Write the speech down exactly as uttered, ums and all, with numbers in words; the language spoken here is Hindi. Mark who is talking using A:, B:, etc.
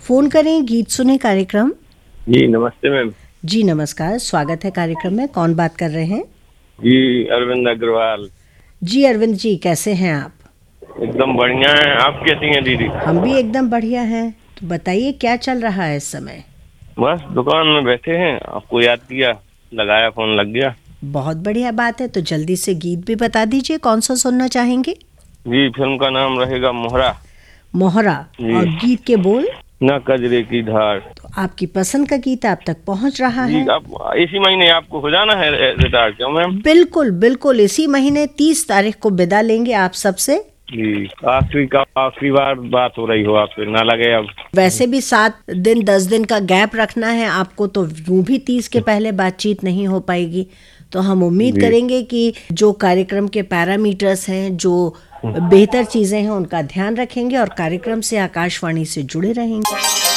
A: फोन करें गीत सुने कार्यक्रम।
B: जी नमस्ते मैम।
A: जी नमस्कार, स्वागत है कार्यक्रम में। कौन बात कर रहे हैं?
B: जी अरविंद अग्रवाल।
A: जी अरविंद जी, कैसे हैं आप?
B: एकदम बढ़िया है, आप कैसी हैं दीदी?
A: हम भी एकदम बढ़िया हैं। तो बताइए क्या चल रहा है इस समय?
B: बस दुकान में बैठे हैं, आपको याद किया, लगाया, फोन लग गया।
A: बहुत बढ़िया बात है। तो जल्दी से गीत भी बता दीजिए, कौन सा सुनना चाहेंगे?
B: जी फिल्म का नाम रहेगा मोहरा।
A: मोहरा।
B: जी।
A: और गीत के बोल?
B: न कजरे की धार।
A: तो आपकी पसंद का गीत आप तक पहुंच रहा
B: जी
A: है।
B: आप इसी महीने आपको हो जाना है रिटायर, क्यों मैम?
A: बिल्कुल बिल्कुल, इसी महीने तीस तारीख को विदा लेंगे आप सबसे।
B: जी आखिरी का आखिरी बार बात हो रही हो आपसे, ना लगे अब।
A: वैसे भी सात दिन दस दिन का गैप रखना है आपको, तो यूं भी तीस के पहले बातचीत नहीं हो पाएगी। तो हम उम्मीद
B: जी।
A: करेंगे कि जो कार्यक्रम के पैरामीटर्स हैं, जो बेहतर चीजें हैं, उनका ध्यान रखेंगे और कार्यक्रम से आकाशवाणी से जुड़े रहेंगे।